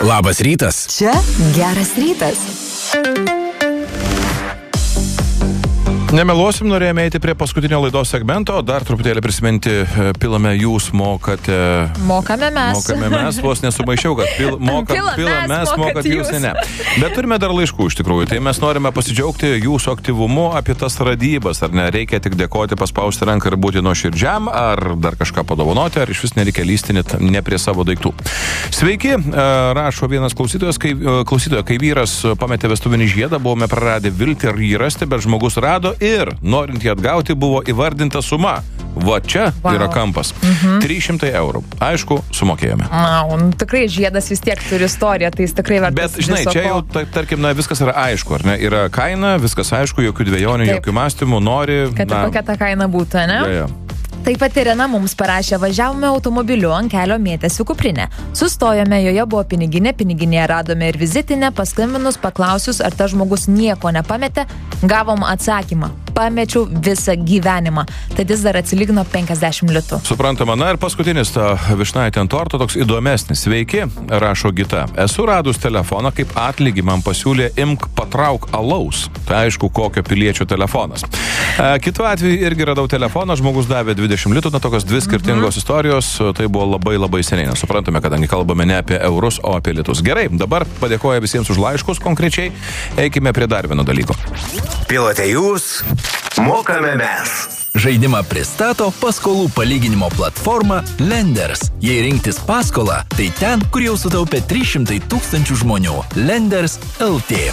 Labas rytas. Čia geras rytas. Nemeluosim, norėjome eiti prie paskutinio laidos segmento, dar truputėlį prisiminti, pilame jūs, mokate... Mokame mes. Mokame mes, vos nesumaišiau, kad pila mes, mokat jūs, ne. Bet turime dar laiškų iš tikrųjų, tai mes norime pasidžiaugti jūsų aktyvumu apie tas radybas, ar ne, reikia tik dėkoti, paspausti ranką ir būti nuoširdžiam, ar dar kažką padovanoti, ar iš vis nereikia lysti ne prie savo daiktų. Sveiki, rašo vienas klausytojas, kai vyras pametė vestuvinį žiedą, buvome praradę viltį ir jį rasti, bet žmogus rado ir, norint jį atgauti, buvo įvardinta suma. Va čia yra kampas. 300 eurų. Aišku, sumokėjome. Tikrai žiedas vis tiek turi istoriją, tai jis tikrai vertas. Bet, žinai, čia jau, tarkim, viskas yra aišku, ar ne? Yra kaina, viskas aišku, jokių dvejonių, jokių mąstymų, nori... Kad kokia ta kaina būtų, ne? Ja. Taip pat Irena mums parašė, važiavome automobiliu, ant kelio mėtėsi kuprinę. Sustojome, joje buvo piniginėje radome ir vizitinę, paskambinus, paklausius, ar tas žmogus nieko nepametė, gavom atsakymą. Pamečiau visą gyvenimą. Tad jis dar atsilygino 50 litų. Suprantama, na ir paskutinis ta višnaitė ant torto toks įdomesnis. Sveiki, rašo Gita. Esu radus telefoną, kaip atlygį man pasiūlė imk patrauk alaus. Tai aišku, kokio piliečio telefonas. Kitu atveju irgi radau telefoną, žmogus davė 20 litų, na tokios dvi skirtingos istorijos, tai buvo labai seniai. Suprantame, kadangi kalbame ne apie eurus, o apie litus. Gerai, dabar padėkoju visiems už laiškus konkrečiai. Eikime prie dar vieno dalyko. Pilote jūs, mokame mes. Žaidimą pristato paskolų palyginimo platforma Lenders. Jei rinktis paskolą, tai ten, kur jau sutaupė 300 000 žmonių. Lenders LT.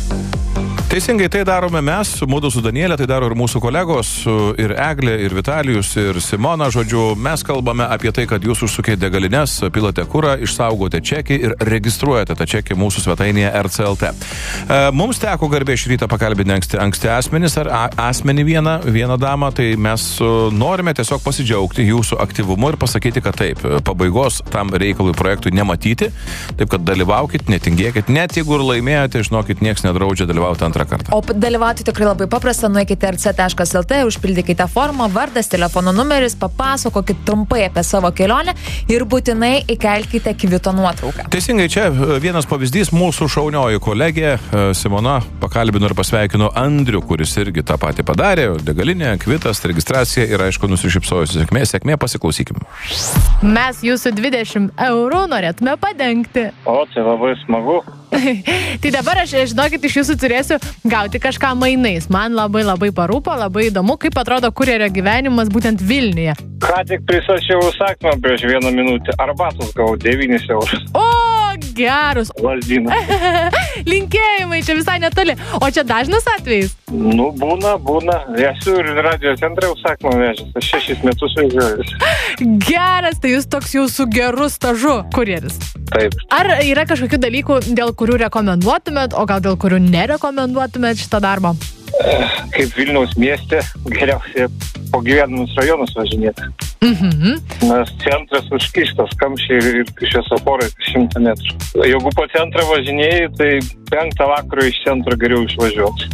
Teisingai, tai darome mes, mudu su Danielė, tai daro ir mūsų kolegos, ir Eglė, ir Vitalijus, ir Simona, žodžiu, mes kalbame apie tai, kad jūs užsukėte degalines, pilate kurą, išsaugote čekį ir registruojate tą čekį mūsų svetainėje RCLT. Mums teko garbė šį rytą pakalbinti anksti asmenį vieną damą, tai mes norime tiesiog pasidžiaugti jūsų aktyvumu ir pasakyti, kad taip, pabaigos tam reikalui projektui nematyti, taip kad dalyvaukit, netingėkit, net jeigu ir laimėjote, žinokit, nieks nedraudžia dalyvauti antrą kartą. O dalyvauti tikrai labai paprasta, nueikite rc.lt, užpildykite formą, vardas, telefono numeris, papasakokit trumpai apie savo kelionę ir būtinai įkelkite kvito nuotrauką. Teisingai, čia vienas pavyzdys, mūsų šaunioji kolegė Simona pakalbino ir pasveikino Andrių, kuris irgi tą patį padarė, degalinė, kvitas, registracija ir aišku nusišypsojusi sėkmė, pasiklausykim. Mes jūsų 20 eurų norėtume padengti. O, tai labai smagu. Tai dabar aš, žinokit, iš jūsų turėsiu gauti kažką mainais. Man labai parūpo, labai įdomu, kaip atrodo kurjerio gyvenimas būtent Vilniuje. Ką tik prisašiau užsakymą prieš 1 minutę. Arbatos gavau 9 eurus. O, gerus. Lazdynų. Linkėjimai, čia visai netoli. O čia dažnas atvejis? Nu, būna. Esu ir radio centre užsakymą vežęs. Aš 6 metus vežėjus. Geras, tai jūs toks jau su geru stažu kurjeris. Taip. Ar yra kažkokių dalykų, dėl kurių rekomenduotumėt, o gal dėl kurių nerekomenduotumėt šitą darbą? Kaip Vilniaus mieste geriausiai po gyvenamus rajonus važinėti. Nes centras užkištas, kamščiai ir šviesoforai 100 metrų. Jeigu po centrą važinėjai, tai 5 vakaro iš centro geriau išvažiuoti.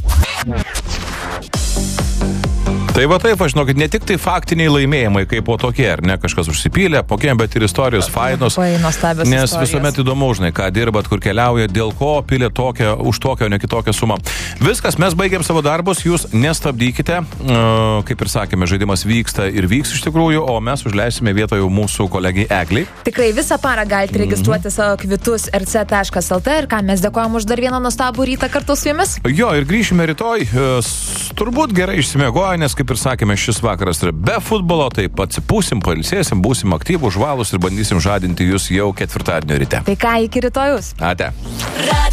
Tai va taip, aš žinokit, ne tik tai faktiniai laimėjimai, kaip po tokie, ar ne, kažkas užsipylė, pokėm, bet ir istorijos fainos. Nes visuomet įdomu, žinai, ką dirbat, kur keliauja, dėl ko pilė už tokią, o ne kitokią sumą. Viskas, mes baigėm savo darbus, jūs nestabdykite, kaip ir sakėme, žaidimas vyksta ir vyks iš tikrųjų, o mes užleisime vietoje mūsų kolegijai Egliai. Tikrai visą parą galite registruoti savo kvitus rc.lt ir ką mes dėkojam už dar vieną nuostabų rytą kartu su jumis. Jo, ir grįšime rytoj, turbūt gerai išsimiegoję, nes kaip ir sakėme, šis vakaras yra be futbolo, tai atsipūsim, pailsėsim, būsim aktyvų, žvalus ir bandysim žadinti jūs jau ketvirtadienio ryte. Tai ką, iki rytojus. Ate.